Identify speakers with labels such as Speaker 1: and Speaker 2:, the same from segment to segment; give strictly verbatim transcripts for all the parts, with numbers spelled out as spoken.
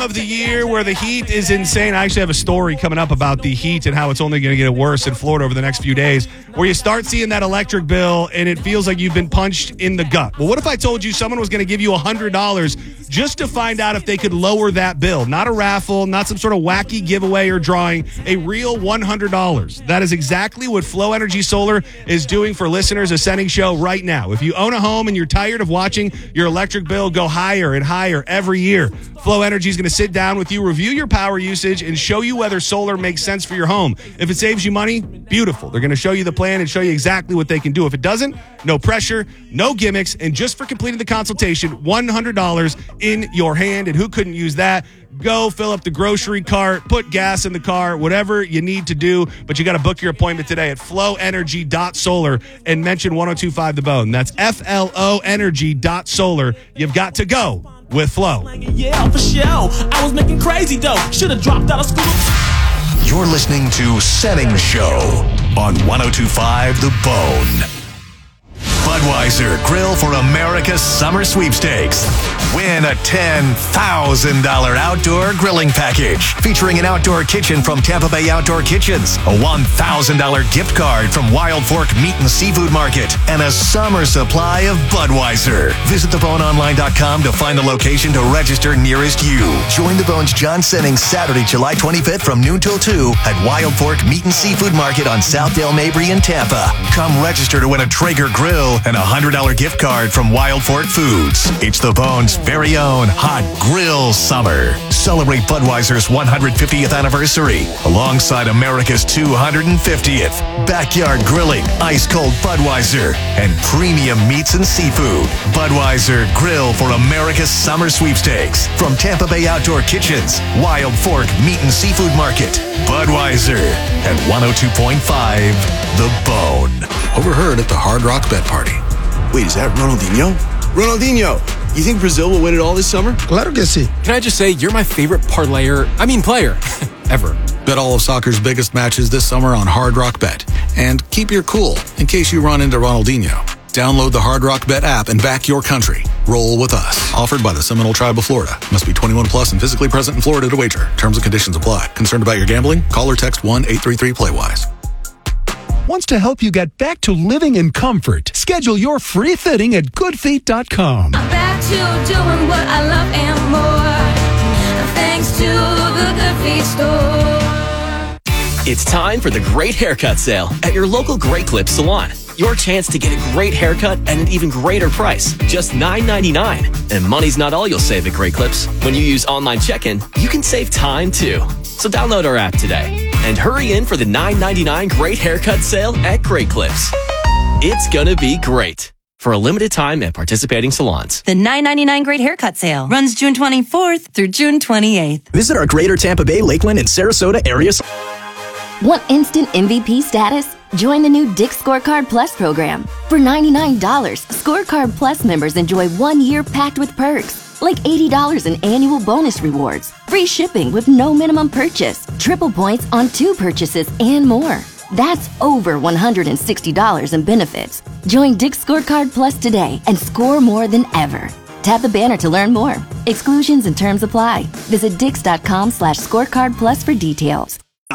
Speaker 1: Of the year where the heat is insane. I actually have a story coming up about the heat and how it's only going to get worse in Florida over the next few days, where you start seeing that electric bill and it feels like you've been punched in the gut. Well, what if I told you someone was going to give you one hundred dollars just to find out if they could lower that bill? Not a raffle, not some sort of wacky giveaway or drawing, a real one hundred dollars. That is exactly what Flow Energy Solar is doing for listeners of Sending Show right now. If you own a home and you're tired of watching your electric bill go higher and higher every year, Flow Energy is going to sit down with you, review your power usage, and show you whether solar makes sense for your home. If it saves you money, beautiful. They're going to show you the plan and show you exactly what they can do. If it doesn't, no pressure, no gimmicks, and just for completing the consultation, one hundred dollars in your hand. And who couldn't use that? Go fill up the grocery cart, put gas in the car, whatever you need to do. But you got to book your appointment today at flow energy dot solar and mention ten twenty-five The Bone. That's F L O energy dot solar. You've got to go with Flow.
Speaker 2: Yeah, for sure. I was making crazy dough. Should have dropped out of school.
Speaker 3: You're listening to Setting Show on ten twenty-five The Bone. Budweiser Grill for America's Summer Sweepstakes. Win a ten thousand dollars outdoor grilling package featuring an outdoor kitchen from Tampa Bay Outdoor Kitchens, a one thousand dollars gift card from Wild Fork Meat and Seafood Market, and a summer supply of Budweiser. Visit the bone online dot com to find the location to register nearest you. Join the Bone's John Sennings Saturday, July twenty-fifth from noon till two at Wild Fork Meat and Seafood Market on Southdale Mabry in Tampa. Come register to win a Traeger grill and a one hundred dollars gift card from Wild Fork Foods. It's the Bone's very own hot grill summer. Celebrate Budweiser's one hundred fiftieth anniversary alongside America's two hundred fiftieth. Backyard grilling, ice cold Budweiser, and premium meats and seafood. Budweiser Grill for America's Summer Sweepstakes from Tampa Bay Outdoor Kitchens, Wild Fork Meat and Seafood Market. Budweiser at one oh two point five The Bone.
Speaker 4: Overheard at the Hard Rock Bet Party.
Speaker 5: Wait, is that Ronaldinho? Ronaldinho, you think Brazil will win it all this summer?
Speaker 4: Claro que sí.
Speaker 6: Can I just say, you're my favorite parlayer, I mean player, ever.
Speaker 4: Bet all of soccer's biggest matches this summer on Hard Rock Bet. And keep your cool in case you run into Ronaldinho. Download the Hard Rock Bet app and back your country. Roll with us. Offered by the Seminole Tribe of Florida. Must be twenty-one plus and physically present in Florida to wager. Terms and conditions apply. Concerned about your gambling? Call or text one eight three three play wise.
Speaker 7: Wants to help you get back to living in comfort. Schedule your free fitting at good feet dot com.
Speaker 8: I'm back to doing what I love and more, thanks to the Good Feet store.
Speaker 2: It's time for the Great Haircut Sale at your local Great Clips salon. Your chance to get a great haircut at an even greater price, just nine ninety-nine. And money's not all you'll save at Great Clips. When you use online check-in, you can save time too. So download our app today and hurry in for the nine ninety-nine Great Haircut Sale at Great Clips. It's gonna be great. For a limited time at participating salons.
Speaker 9: The nine ninety-nine Great Haircut Sale runs June twenty-fourth through June twenty-eighth.
Speaker 10: Visit our Greater Tampa Bay, Lakeland, and Sarasota areas.
Speaker 11: Want instant M V P status? Join the new Dick's Scorecard Plus program. For ninety-nine dollars, Scorecard Plus members enjoy one year packed with perks, like eighty dollars in annual bonus rewards, free shipping with no minimum purchase, triple points on two purchases, and more. That's over one hundred sixty dollars in benefits. Join Dick's Scorecard Plus today and score more than ever. Tap the banner to learn more. Exclusions and terms apply. Visit dix.com slash scorecard plus for details.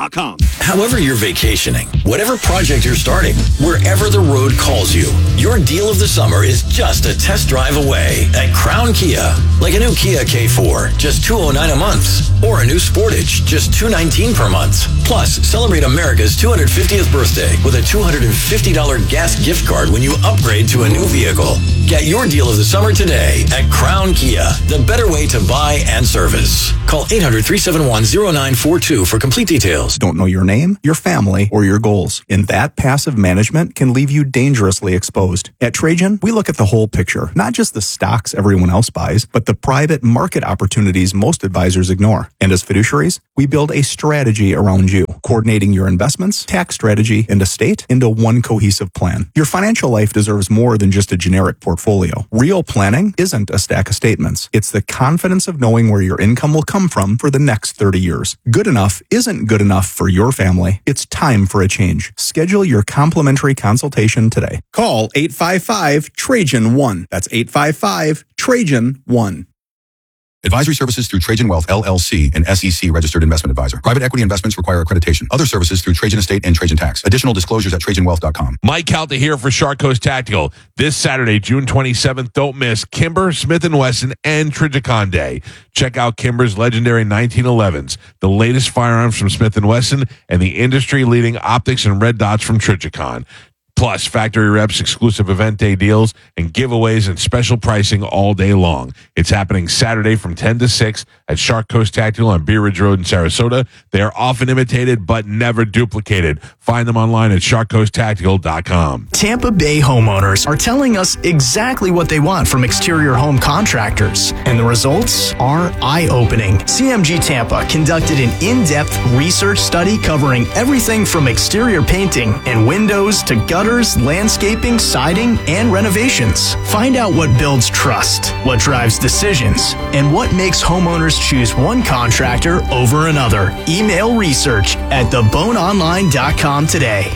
Speaker 3: However you're vacationing, whatever project you're starting, wherever the road calls you, your deal of the summer is just a test drive away at Crown Kia. Like a new Kia K four, just two hundred nine dollars a month, or a new Sportage, just two hundred nineteen dollars per month. Plus, celebrate America's two hundred fiftieth birthday with a two hundred fifty dollars gas gift card when you upgrade to a new vehicle. Get your deal of the summer today at Crown Kia, the better way to buy and service. Call eight hundred, three seven one, zero nine four two for complete details.
Speaker 12: Don't know your name, your family, or your goals. And that passive management can leave you dangerously exposed. At Trajan, we look at the whole picture, not just the stocks everyone else buys, but the private market opportunities most advisors ignore. And as fiduciaries, we build a strategy around you, coordinating your investments, tax strategy, and estate into one cohesive plan. Your financial life deserves more than just a generic portfolio. Real planning isn't a stack of statements. It's the confidence of knowing where your income will come from for the next thirty years. Good enough isn't good enough for your family. It's time for a change. Schedule your complimentary consultation today.
Speaker 13: Call eight five five, Trajan one. That's eight five five, Trajan one.
Speaker 4: Advisory services through Trajan Wealth, L L C, an S E C registered investment advisor. Private equity investments require accreditation. Other services through Trajan Estate and Trajan Tax. Additional disclosures at trajan wealth dot com.
Speaker 13: Mike Calta here for Shark Coast Tactical. This Saturday, June twenty-seventh, don't miss Kimber, Smith and Wesson, and Trijicon Day. Check out Kimber's legendary nineteen elevens, the latest firearms from Smith and Wesson, and the industry-leading optics and red dots from Trijicon. Plus, factory reps, exclusive event day deals, and giveaways and special pricing all day long. It's happening Saturday from ten to six at Shark Coast Tactical on Bee Ridge Road in Sarasota. They are often imitated but never duplicated. Find them online at shark coast tactical dot com.
Speaker 10: Tampa Bay homeowners are telling us exactly what they want from exterior home contractors, and the results are eye-opening. C M G Tampa conducted an in-depth research study covering everything from exterior painting and windows to gutters, landscaping, siding, and renovations. Find out what builds trust, what drives decisions, and what makes homeowners choose one contractor over another. Email research at the bone online dot com today.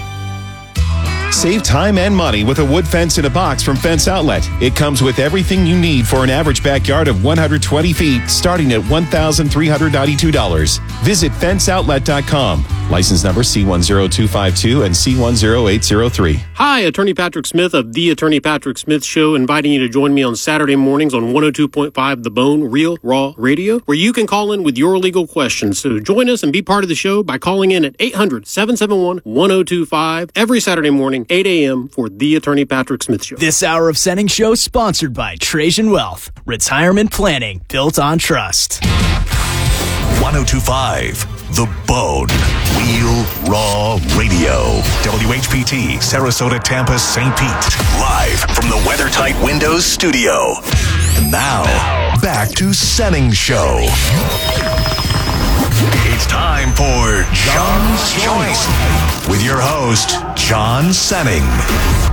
Speaker 14: Save time and money with a wood fence in a box from Fence Outlet. It comes with everything you need for an average backyard of one hundred twenty feet, starting at one thousand three hundred ninety-two dollars. Visit fence outlet dot com. License number C one zero two five two and C one zero eight zero three.
Speaker 15: Hi, Attorney Patrick Smith of The Attorney Patrick Smith Show, inviting you to join me on Saturday mornings on one oh two point five The Bone, Real Raw Radio, where you can call in with your legal questions. So join us and be part of the show by calling in at eight hundred, seven seven one, one oh two five every Saturday morning, eight a.m. for The Attorney Patrick Smith Show.
Speaker 10: This hour of Setting Show sponsored by Trajan Wealth. Retirement planning built on trust.
Speaker 3: one oh two point five The Bone, Real Raw Radio. W H P T, Sarasota, Tampa, Saint Pete. Live from the WeatherTight Windows studio. And now, back to Setting Show. It's time for John's Choice with your host, John Senning.